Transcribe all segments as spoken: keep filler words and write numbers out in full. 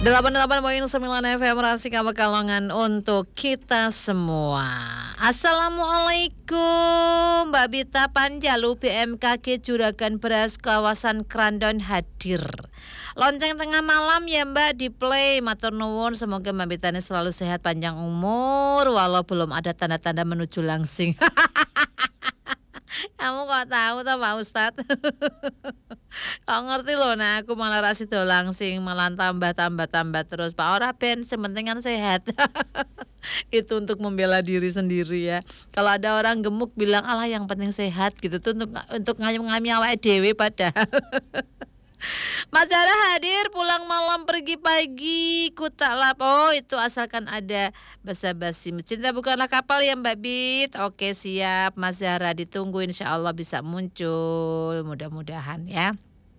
delapan puluh delapan koma sembilan F M Rasika Pekalongan untuk kita semua. Assalamualaikum, Mbak Bita Panjalu B M K G Juragan Beras kawasan Krandon hadir. Lonceng tengah malam ya Mbak di play. Matur nuwun, semoga Mbak Bita ini selalu sehat panjang umur walau belum ada tanda-tanda menuju langsing. Kamu kok tahu toh Pak Ustadz? Kok ngerti loh, nah aku malah rasi do langsing, malah tambah tambah tambah terus. Pak ora ben, sementing kan sehat. Itu untuk membela diri sendiri ya. Kalau ada orang gemuk bilang alah yang penting sehat gitu tuh untuk untuk ngayem-ngayem awake dhewe padahal. Mas Zara hadir, pulang malam pergi pagi, ku tak lap. Oh itu asalkan ada basa-basi. Cinta bukanlah kapal ya Mbak Bit. Oke siap Mas Zara, ditunggu insya Allah bisa muncul, mudah-mudahan ya.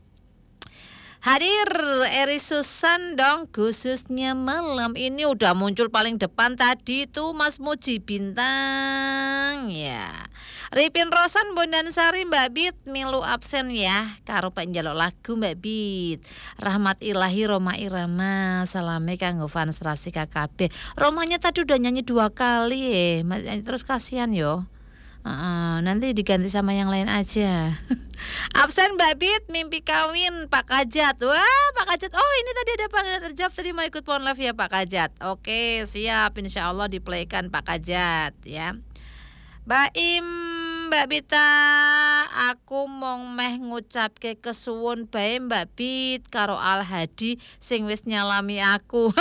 Hadir Eri Susan dong, khususnya malam ini udah muncul paling depan tadi tuh Mas Muji Bintang ya. Ripin Rosan Bondan Sari Mbak Bit milu absen ya karo penjaluk lagu Mbak Bit. Rahmat Ilahi Roma Irama salame kanggo fans Rasika K B. Romanya tadi udah nyanyi dua kali eh terus kasihan yo. Uh, nanti diganti sama yang lain aja. Absen Mbak Bit, mimpi kawin Pak Kajat. Wah Pak Kajat, oh ini tadi ada panggilan terjawab, tadi mau ikut phone live ya Pak Kajat. Oke siap, insya Allah diplaykan Pak Kajat ya. Mbak Im, Mbak Bita, aku mong meh ngucapke kesuwun bae Mbak Bit karo Al Hadi sing wis nyalami aku.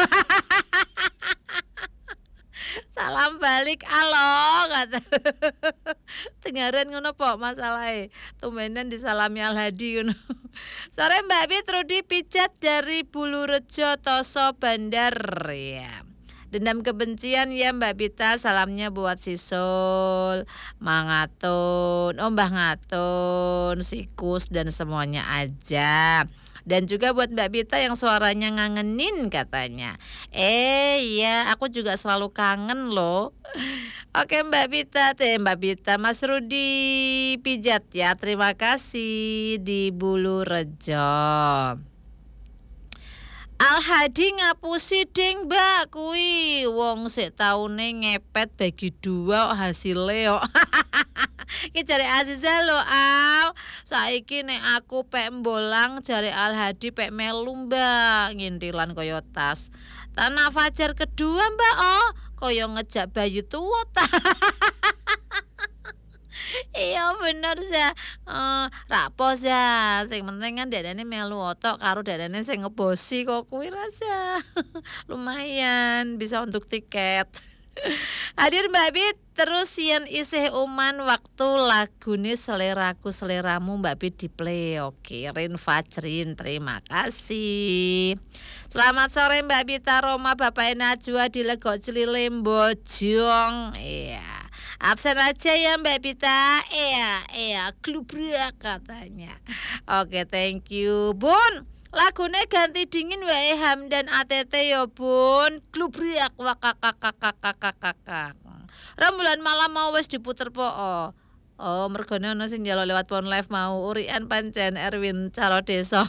Salam balik alo kata. Dengaran ngono pok masalahe. Tumbenan disalami Al Hadi ngono. Sore Mbak Bit, Rudi Pijat dari Bulurejo Toso Bandar ya. Dendam kebencian ya Mbak Bita, salamnya buat Sisul, Mangatun, oh Mbah Ngatun, Sikus dan semuanya aja. Dan juga buat Mbak Bita yang suaranya ngangenin katanya. Eh iya aku juga selalu kangen loh. Oke Mbak Bita, teh Mbak Bita, Mas Rudi Pijat ya. Terima kasih di Bulurejo. Al Hadi ngapusi ding Mbak kui wong sik taune ngepet bagi dua hasilnya kok. Ki jare Aziza lo Al, saiki nek aku pek mbolang jare Al Hadi pek melu Mbak, ngintilan kaya tas. Tanah Fajar kedua Mbak, oh kaya ngejak bayi tuwa ta. Iya bener ya, uh, rapos ya. Sing penting kan dadane melu otok karo dadane sing ngebosi kok kuwi rasa. Lumayan bisa untuk tiket. Hadir Mbak Bit, terus yen isih uman waktu lagune seleraku seleramu Mbak Bit di play. Oke, Rin Fajrin, terima kasih. Selamat sore Mbak Bita Roma, Bapak Najwa di Legok Celilim Bojong. Iya. Absen aja ya Mbak Bita. Iya, iya, klubrak katanya. Oke, thank you. Bun, lagune ganti dingin wae Hamdan A T T ya Bun. Klubrak wakakakakakakakak. Rembulan malam mau wis diputer po. Oh, oh mergone ono sing njalo lewat phone live mau Urian Pancen Erwin Carodeso.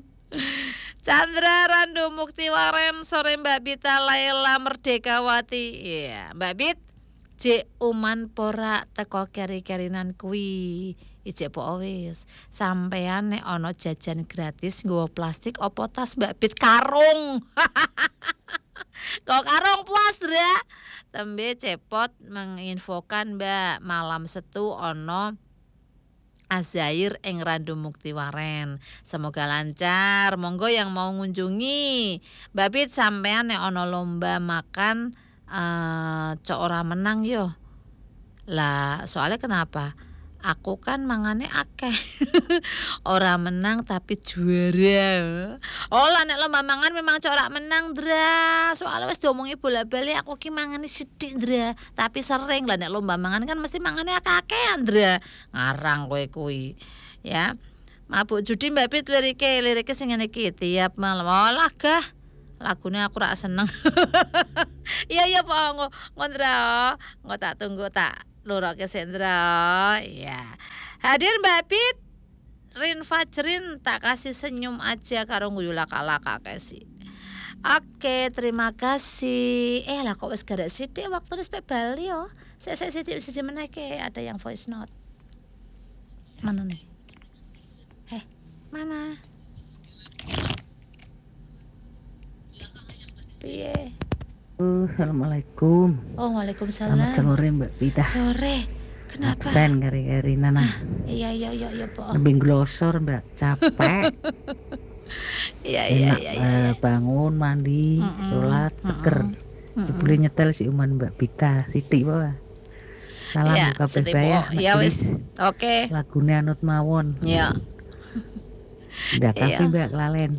Chandra Randu Muktiwaren, sore Mbak Bita Laila Merdekawati. Iya, Mbak Bit Cek uman pora teko keri-kerinan kuwi. Ijek po wis. Sampean nek ana jajan gratis nggawa plastik opo tas Mbak Bit karung. Kok karung puas Dra. Tembe cepot menginfokan Mbak malam setu ono Azair ing Randu Muktiwaren. Semoga lancar. Monggo yang mau ngunjungi Mbak Bit sampean nek ana lomba makan Uh, cok ora menang yo. Lah soalnya kenapa? Aku kan mangane akeh. Ora menang tapi juara. Oh lah nek lomba mangan memang cok ora menang Dra. Soalnya wis diomongi bola-bali aku ki mangane sithik Dra, tapi sering lah nek lomba mangan kan mesti mangane akeh-akehan Dra. Ngarang kowe kuwi. Ya. Mabuk judi Mbak Bit lirike, lirike sing ngene iki tiap malam. Olah gah. Lagune aku rak seneng. Iya iya Pak Ngondra. Engko tak tunggu tak luroke Sendra. Iya. Hadir Mbak Bit. Rin Fajrin tak kasih senyum aja karo guyu laka-laka kesi. Oke, terima kasih. Eh lah kok wis garek sithik waktune wis pe bali yo. Sik sik sithik siji meneh ke ada yang voice note. Mana nih? Eh, mana? Piye? Uh, Assalamualaikum. Oh, Selamat Waalaikumsalam. sore Mbak Pita. Sore. Kenapa? Absen kari-kari Nana. Iya iya iya iya, Po. Lebih glosor Mbak, capek. Iya iya Enak iya eh, iya. bangun, mandi, Mm-mm, sholat, seger. mm-mm, Jebule nyetel si Uman Mbak Pita, Siti bawa. Salam Iya, kabeh sedih, saya. Po. Ya wis. Oke. Lagune Anut Mawon. Ya. Udah Iya. kafe Mbak Klalen.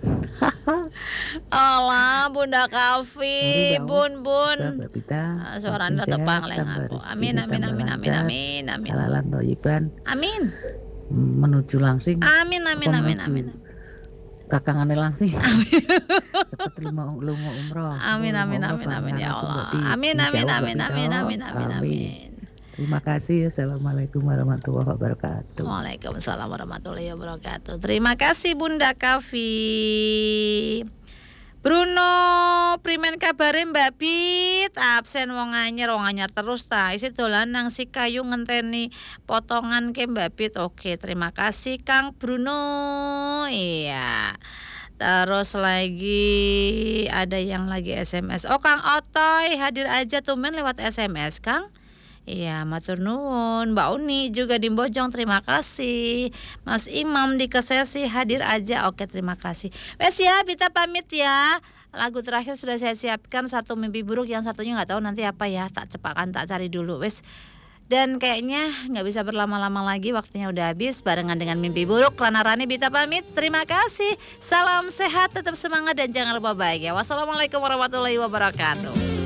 Alah, Bunda Kavi, Mari, Mbak. Bun Bun. Mbak Pita. Ah, suaranya makin tepang sehat, leng tambah aku. rezeki, Amin amin tambah amin amin lancar, amin amin. halalan thayyiban, Amin. menuju langsing. Amin amin Apa amin menuju amin. kakangane langsing. Cepet lunga lunga umroh. Amin Lunga amin umroh amin amin ya bareng aku, Allah. Mbak Pi. Amin Insya amin Allah, amin Mbak amin Pita. amin amin amin. Terima kasih. Assalamualaikum warahmatullahi wabarakatuh. Waalaikumsalam warahmatullahi wabarakatuh. Terima kasih Bunda Kavi. Bruno, primen kabare Mbak Pit? Absen wong anyar, wong anyar terus ta. Isi dolan nang si kayu ngenteni potongan ke Mbak Pit. Oke, terima kasih Kang Bruno. Iya. Terus lagi ada yang lagi S M S. Oh, Kang Otoy hadir aja tumben lewat S M S, Kang. Iya, matur nuwun. Mbak Uni juga di Bojong, terima kasih. Mas Imam di Kesesi hadir aja. Oke, terima kasih. Wes ya, Bita pamit ya. Lagu terakhir sudah saya siapkan, satu mimpi buruk, yang satunya nggak tahu nanti apa ya. Tak cepatkan, tak cari dulu. Wes. Dan kayaknya nggak bisa berlama-lama lagi, waktunya udah habis. Barengan dengan mimpi buruk, Rana Rani Bita pamit. Terima kasih. Salam sehat, tetap semangat dan jangan lupa bahagia. Wassalamualaikum warahmatullahi wabarakatuh.